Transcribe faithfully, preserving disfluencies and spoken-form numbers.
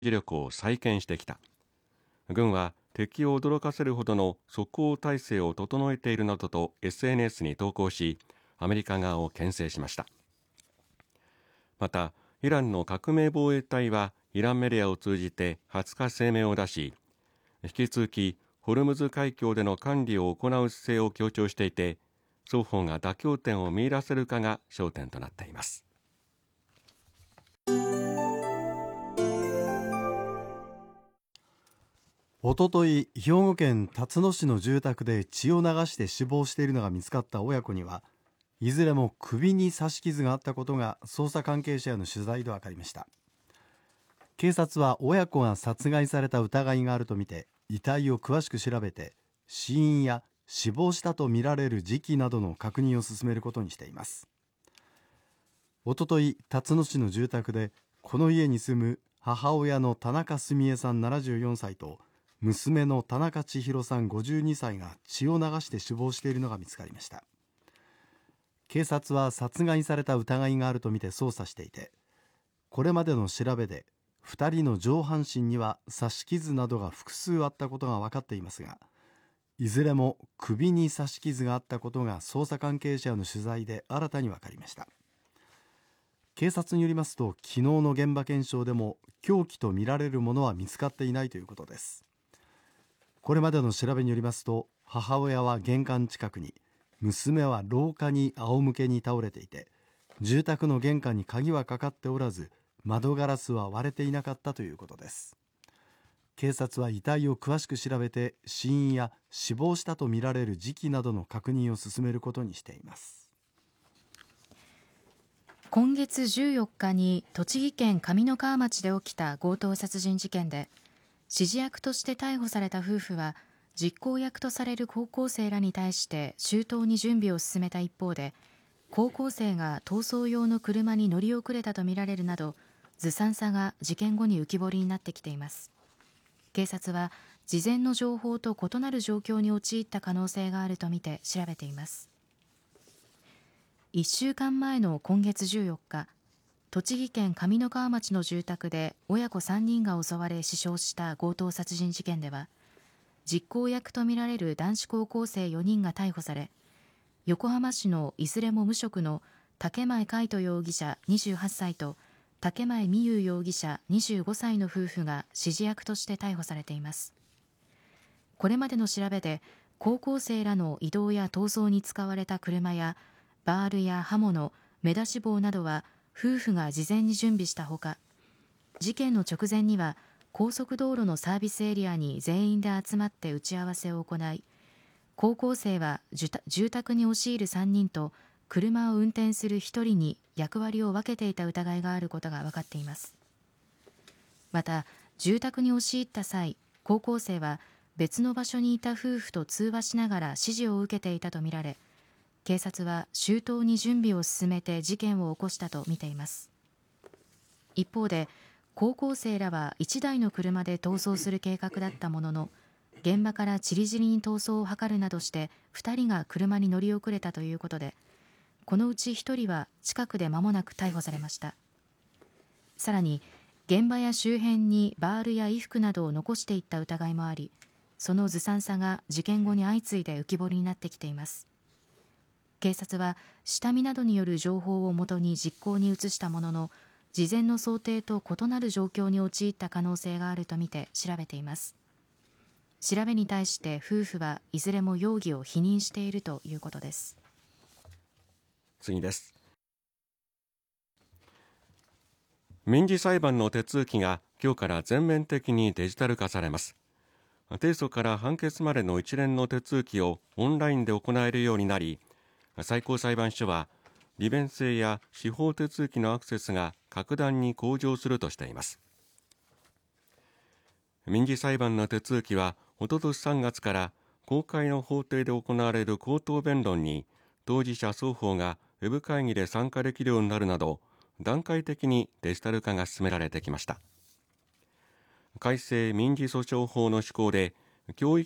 力を再建してきた。軍は敵を驚かせるほどの即応体制を整えているなどと エスエヌエス に投稿し、アメリカ側を牽制しました。また、イランの革命防衛隊はイランメディアを通じてはつか声明を出し、引き続きホルムズ海峡での管理を行う姿勢を強調していて、双方が妥協点を見出せるかが焦点となっています。 おととい、兵庫県辰野市の住宅で血を流して死亡しているのが見つかった親子には、いずれも首に刺し傷があったことが捜査関係者への取材で分かりました。警察は親子が殺害された疑いがあるとみて遺体を詳しく調べて、死因や死亡したとみられる時期などの確認を進めることにしています。おととい、辰野市の住宅でこの家に住む母親の田中澄江さんななじゅうよんさいと娘の田中千尋さんごじゅうにさいが血を流して死亡しているのが見つかりました。警察は殺害された疑いがあるとみて捜査していて、これまでの調べでふたりの上半身には刺し傷などが複数あったことが分かっていますが、いずれも首に刺し傷があったことが捜査関係者への取材で新たに分かりました。警察によりますと、昨日の現場検証でも凶器とみられるものは見つかっていないということです。これまでの調べによりますと、母親は玄関近くに、娘は廊下に仰向けに倒れていて、住宅の玄関に鍵はかかっておらず、窓ガラスは割れていなかったということです。警察は遺体を詳しく調べて、死因や死亡したとみられる時期などの確認を進めることにしています。 今月じゅうよっかに栃木県上三川町で起きた強盗殺人事件で、指示役として逮捕された夫婦は、実行役とされる高校生らに対して周到に準備を進めた一方で、高校生が逃走用の車に乗り遅れたとみられるなど、ずさんさが事件後に浮き彫りになってきています。警察は事前の情報と異なる状況に陥った可能性があるとみて調べています。いっしゅうかんまえの今月じゅうよっか、栃木県上三川町の住宅で親子さんにんが襲われ死傷した強盗殺人事件では、実行役とみられる男子高校生よにんが逮捕され、横浜市のいずれも無職の竹前海斗容疑者にじゅうはっさいと竹前美優容疑者にじゅうごさいの夫婦が指示役として逮捕されています。これまでの調べで、高校生らの移動や逃走に使われた車やバールや刃物、目出し帽などは夫婦が事前に準備したほか、事件の直前には高速道路のサービスエリアに全員で集まって打ち合わせを行い、高校生は住宅に押し入るさんにんと車を運転するひとりに役割を分けていた疑いがあることが分かっています。また、住宅に押し入った際、高校生は別の場所にいた夫婦と通話しながら指示を受けていたとみられ、警察は周到に準備を進めて事件を起こしたとみています。一方で、高校生らはいちだいの車で逃走する計画だったものの、現場から散り散りに逃走を図るなどしてふたりが車に乗り遅れたということで、このうちひとりは近くで間もなく逮捕されました。さらに、現場や周辺にバールや衣服などを残していった疑いもあり、そのずさんさが事件後に相次いで浮き彫りになってきています。警察は下見などによる情報をもとに実行に移したものの、事前の想定と異なる状況に陥った可能性があるとみて調べています。調べに対して夫婦はいずれも容疑を否認しているということです。 次です。民事裁判の手続きが今日から全面的にデジタル化されます。提訴から判決までの一連の手続きをオンラインで行えるようになり、最高裁判所は利便性や司法手続きのアクセスが格段に向上するとしています。民事裁判の手続きはおととしさんがつから公開の法廷で行われる口頭弁論に当事者双方がウェブ会議で参加できるようになるなど、段階的にデジタル化が進められてきました。改正民事訴訟法の施行で教育